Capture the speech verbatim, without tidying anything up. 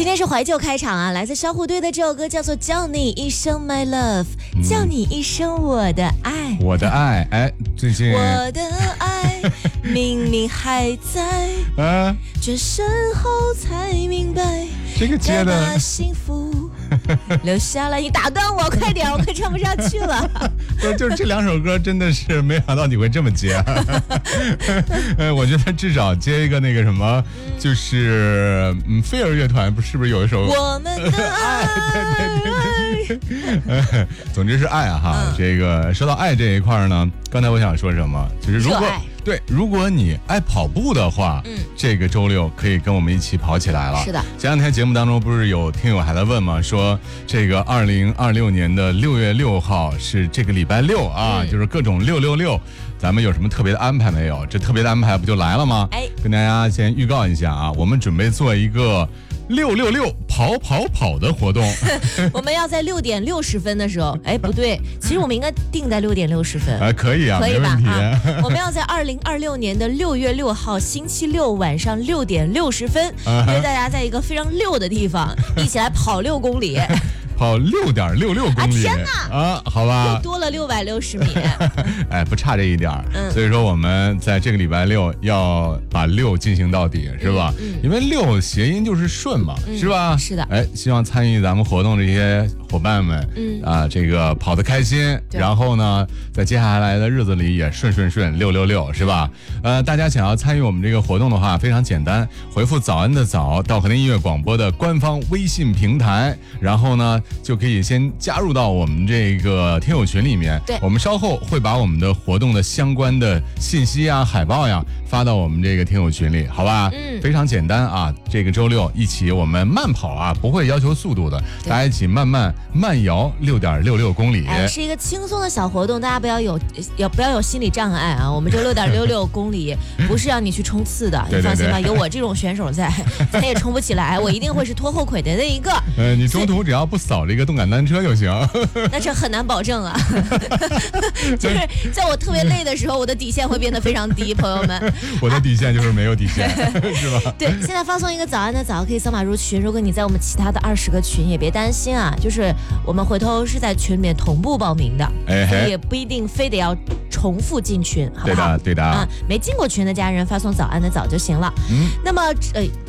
今天是怀旧开场啊，来自小虎队的这首歌叫做《叫你一声 My Love》，嗯、叫你一声我的爱， 我的爱，哎，最近我的爱明明还在，啊，这身后才明白， 这个接的幸福留下来。你打断我，快点，我快唱不下去了。 就是这两首歌真的是没想到你会这么接、啊。呃，我觉得至少接一个那个什么，嗯、就是嗯，飞儿乐团不是不是有一首我们的爱？ 对对对对。总之是爱啊哈。嗯、这个说到爱这一块呢，刚才我想说什么，就是如果对，如果你爱跑步的话，嗯，这个周六可以跟我们一起跑起来了。 是的， 前两天节目当中不是有听友还在问吗？说这个二零二六年的六月六号是这个礼拜六啊，嗯、就是各种六六六，咱们有什么特别的安排没有？这特别的安排不就来了吗？哎，跟大家先预告一下啊，我们准备做一个六六六跑跑跑的活动。 我们要在六点六十分的时候，哎，不对，其实我们应该定在六点六十分。 啊，可以啊， 可以吧？ 没问题。 啊、我们要在二零二六年的六月六号星期六晚上六点六十分，约大家在一个非常溜的地方，一起来跑六公里。 跑六点六六公里啊！天哪！ 啊，好吧， 又多了六百六十米。 哎，不差这一点儿。嗯，所以说我们在这个礼拜六要把六进行到底，是吧？嗯，因为六谐音就是顺嘛，嗯、是吧？ 是的。 哎，希望参与咱们活动这些伙伴们，嗯啊，这个跑得开心，然后呢，在接下来的日子里也顺顺顺六六六，是吧？呃，大家想要参与我们这个活动的话，非常简单，回复早安的早到和田音乐广播的官方微信平台，然后呢。就可以先加入到我们这个听友群里面。 对， 我们稍后会把我们的活动的相关的信息啊、海报呀发到我们这个听友群里，好吧？嗯，非常简单啊。这个周六一起我们慢跑啊，不会要求速度的，大家一起慢慢慢摇六点六六公里。 哎，是一个轻松的小活动，大家不要有要不要有心理障碍啊。我们这六点六六公里不是让你去冲刺的，你放心吧，有我这种选手在，咱也冲不起来，我一定会是拖后腿的那一个。 呃，你中途只要不扫这个动感单车就行。 那这很难保证啊。就是在我特别累的时候，我的底线会变得非常低，朋友们。 我的底线就是没有底线，是吧？ 对，现在发送一个早安的早，可以扫码入群。如果你在我们其他的二十个群，也别担心啊，就是我们回头是在群里面同步报名的，哎、所以也不一定非得要重复进群，好不好？ 对的，对的。啊， 没进过群的家人发送早安的早就行了。嗯，那么呃，